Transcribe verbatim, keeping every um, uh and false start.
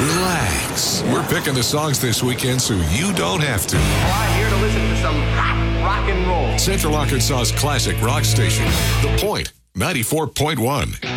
Relax. We're picking the songs this weekend so you don't have to. Oh, I'm here to listen to some hot rock and roll. Central Arkansas's classic rock station, The Point, ninety-four point one.